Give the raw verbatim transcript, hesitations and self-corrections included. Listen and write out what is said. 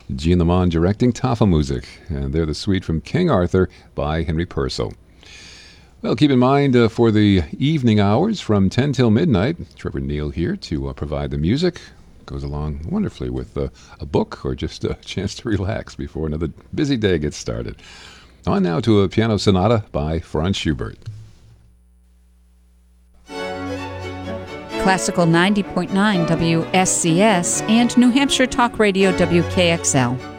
Gene Lamont directing Tafelmusik, and they're the suite from King Arthur by Henry Purcell. Well, keep in mind uh, for the evening hours from ten till midnight, Trevor Neal here to uh, provide the music. Goes along wonderfully with uh, a book or just a chance to relax before another busy day gets started. On now to a piano sonata by Franz Schubert. Classical ninety point nine W S C S and New Hampshire Talk Radio W K X L.